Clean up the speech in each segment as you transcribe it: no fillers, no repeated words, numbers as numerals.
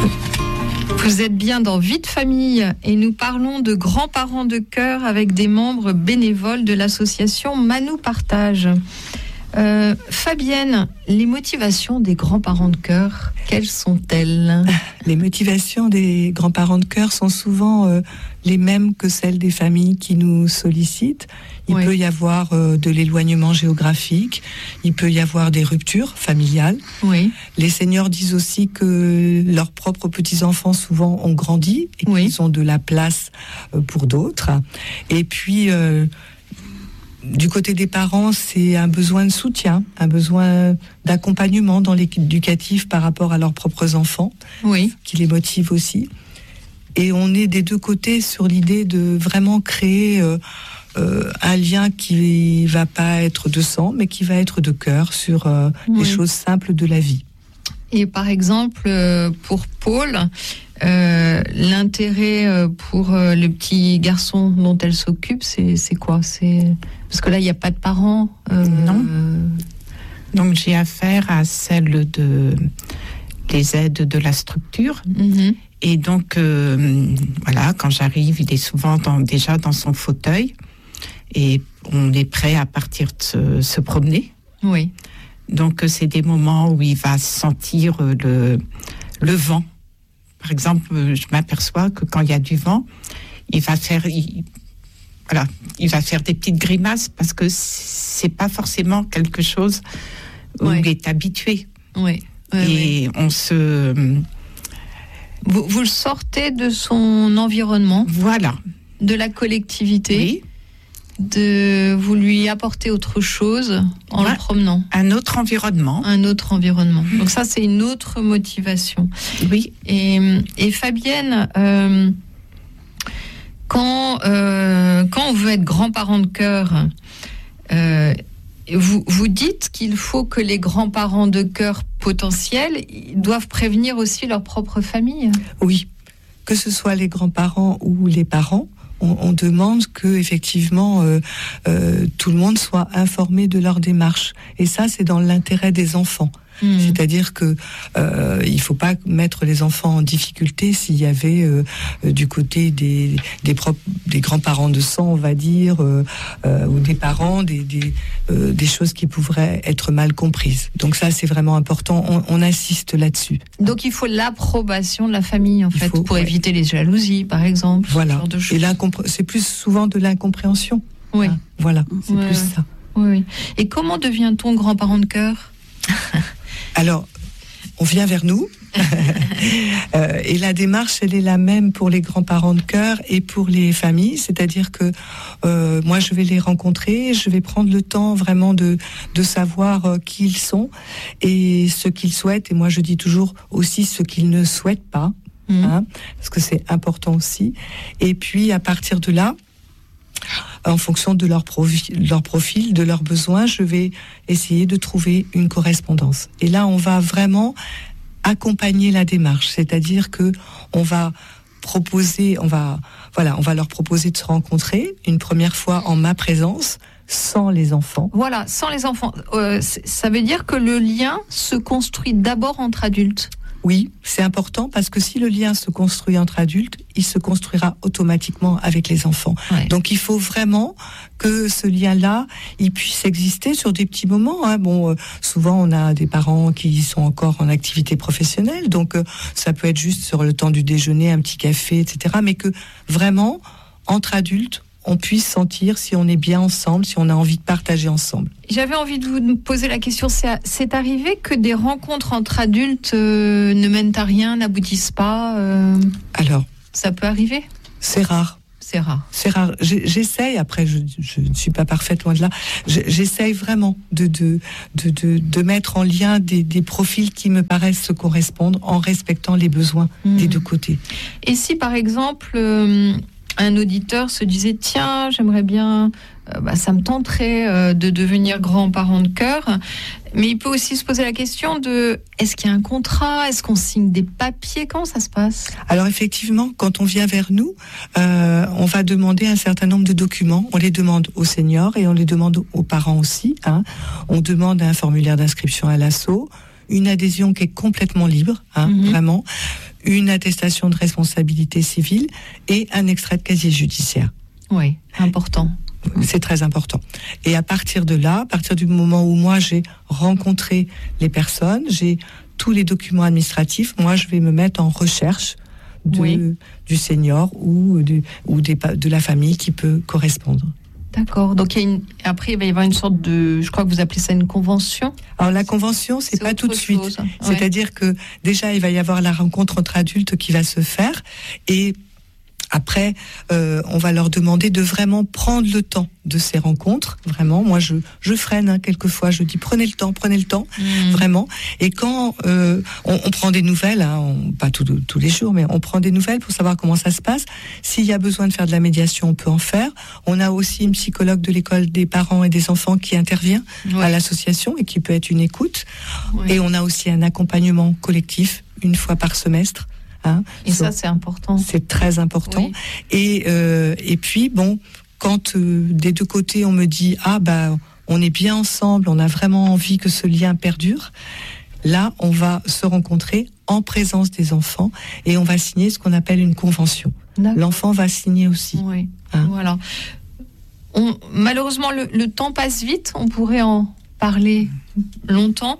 Vous êtes bien dans Vie de famille et nous parlons de grands-parents de cœur avec des membres bénévoles de l'association Manou Partage. Fabienne, les motivations des grands-parents de cœur, quelles sont-elles ? Les motivations des grands-parents de cœur sont souvent les mêmes que celles des familles qui nous sollicitent. Il peut y avoir de l'éloignement géographique, il peut y avoir des ruptures familiales. Oui. Les seniors disent aussi que leurs propres petits-enfants souvent ont grandi et qu'ils ont de la place pour d'autres. Et puis, du côté des parents, c'est un besoin de soutien, un besoin d'accompagnement dans l'éducatif par rapport à leurs propres enfants, qui les motive aussi. Et on est des deux côtés sur l'idée de vraiment créer un lien qui va pas être de sang, mais qui va être de cœur sur les choses simples de la vie. Et par exemple, pour Paul, l'intérêt pour le petit garçon dont elle s'occupe, c'est quoi ? Parce que là, il n'y a pas de parents. Non. Donc j'ai affaire à celle des aides de la structure. Mm-hmm. Et donc, voilà, quand j'arrive, il est souvent déjà dans son fauteuil. Et on est prêt à partir de se promener. Oui. Donc, c'est des moments où il va sentir le vent. Par exemple, je m'aperçois que quand il y a du vent, il va faire des petites grimaces parce que c'est pas forcément quelque chose où il est habitué. Oui. Et on se... Vous le sortez de son environnement. Voilà. De la collectivité. Oui. Vous lui apporter autre chose en le promenant. Un autre environnement. Donc ça, c'est une autre motivation. Oui. Et Fabienne, quand on veut être grand-parent de cœur, vous dites qu'il faut que les grands-parents de cœur potentiels doivent prévenir aussi leur propre famille. Oui, que ce soit les grands-parents ou les parents. On demande que effectivement tout le monde soit informé de leur démarche. Et ça, c'est dans l'intérêt des enfants. C'est-à-dire que il faut pas mettre les enfants en difficulté s'il y avait du côté des grands-parents de sang, on va dire, ou des parents, des choses qui pourraient être mal comprises. Donc ça, c'est vraiment important. On insiste là-dessus. Donc il faut l'approbation de la famille, en fait, pour éviter les jalousies, par exemple. Voilà. Ce genre de choses. Et c'est plus souvent de l'incompréhension. Oui. Hein, voilà. C'est plus ça. Oui. Et comment devient-on grand-parent de cœur ? Alors, on vient vers nous et la démarche, elle est la même pour les grands-parents de cœur et pour les familles, c'est-à-dire que moi, je vais les rencontrer, je vais prendre le temps vraiment de savoir qui ils sont et ce qu'ils souhaitent, et moi je dis toujours aussi ce qu'ils ne souhaitent pas, parce que c'est important aussi, et puis à partir de là, en fonction de leur profil, de leurs besoins, je vais essayer de trouver une correspondance. Et là, on va vraiment accompagner la démarche, c'est-à-dire que on va leur proposer de se rencontrer une première fois en ma présence, sans les enfants. Voilà, sans les enfants. Ça veut dire que le lien se construit d'abord entre adultes. Oui, c'est important parce que si le lien se construit entre adultes, il se construira automatiquement avec les enfants. Ouais. Donc il faut vraiment que ce lien-là, il puisse exister sur des petits moments. Souvent on a des parents qui sont encore en activité professionnelle, donc ça peut être juste sur le temps du déjeuner, un petit café, etc. Mais que vraiment, entre adultes, on puisse sentir si on est bien ensemble, si on a envie de partager ensemble. J'avais envie de vous poser la question, c'est arrivé que des rencontres entre adultes ne mènent à rien, n'aboutissent pas Alors, ça peut arriver ? C'est rare. C'est rare. J'essaye, après je ne suis pas parfaite, loin de là, j'essaye vraiment de mettre en lien des profils qui me paraissent se correspondre en respectant les besoins des deux côtés. Et si par exemple... un auditeur se disait tiens, j'aimerais bien, ça me tenterait de devenir grand-parent de cœur, mais il peut aussi se poser la question de est-ce qu'il y a un contrat, est-ce qu'on signe des papiers, comment ça se passe ? Alors effectivement, quand on vient vers nous, on va demander un certain nombre de documents. On les demande aux seniors et on les demande aux parents aussi. On demande un formulaire d'inscription à l'asso, une adhésion qui est complètement libre, vraiment. une attestation de responsabilité civile et un extrait de casier judiciaire. Oui, important. C'est très important. Et à partir de là, à partir du moment où moi j'ai rencontré les personnes, j'ai tous les documents administratifs, moi je vais me mettre en recherche du senior ou de la famille qui peut correspondre. D'accord. Donc après, il va y avoir une sorte de, je crois que vous appelez ça une convention. Alors la convention, c'est pas tout de suite. C'est-à-dire que déjà, il va y avoir la rencontre entre adultes qui va se faire, et après, on va leur demander de vraiment prendre le temps de ces rencontres. Vraiment, moi, je freine quelquefois. Je dis prenez le temps, vraiment. Et quand on prend des nouvelles, pas tous les jours, mais on prend des nouvelles pour savoir comment ça se passe. S'il y a besoin de faire de la médiation, on peut en faire. On a aussi une psychologue de l'école des parents et des enfants qui intervient à l'association et qui peut être une écoute. Et on a aussi un accompagnement collectif une fois par semestre. Et ça, c'est important. C'est très important. Et puis, bon, quand des deux côtés, on me dit « Ah, on est bien ensemble, on a vraiment envie que ce lien perdure », là, on va se rencontrer en présence des enfants et on va signer ce qu'on appelle une convention. D'accord. L'enfant va signer aussi. Oui, voilà. Malheureusement, le temps passe vite. On pourrait en parler longtemps.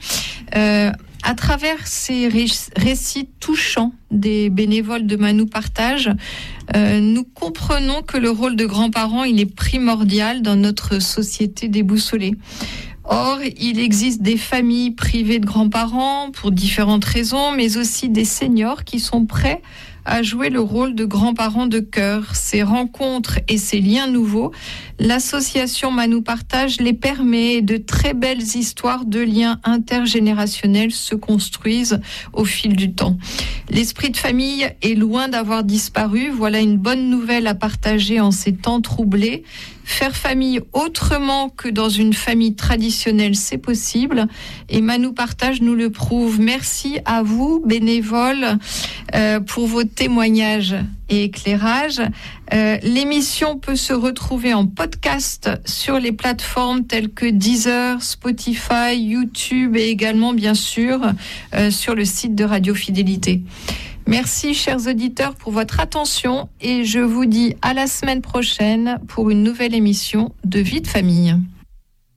À travers ces récits touchants des bénévoles de Manou Partage, nous comprenons que le rôle de grands-parents, il est primordial dans notre société déboussolée. Or, il existe des familles privées de grands-parents pour différentes raisons, mais aussi des seniors qui sont prêts à jouer le rôle de grands-parents de cœur. Ces rencontres et ces liens nouveaux, l'association Manou Partage les permet. De très belles histoires de liens intergénérationnels se construisent au fil du temps. L'esprit de famille est loin d'avoir disparu. Voilà une bonne nouvelle à partager en ces temps troublés. Faire famille autrement que dans une famille traditionnelle, c'est possible. Et Manou Partage nous le prouve. Merci à vous, bénévoles, pour vos témoignages et éclairages. L'émission peut se retrouver en podcast sur les plateformes telles que Deezer, Spotify, YouTube et également, bien sûr, sur le site de Radio Fidélité. Merci, chers auditeurs, pour votre attention et je vous dis à la semaine prochaine pour une nouvelle émission de Vie de famille.